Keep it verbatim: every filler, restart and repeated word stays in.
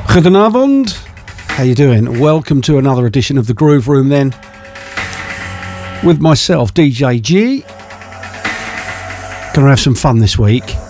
Goedenavond. How you doing? Welcome to another edition of the Groove Room then. With myself, D J G. Gonna have some fun this week.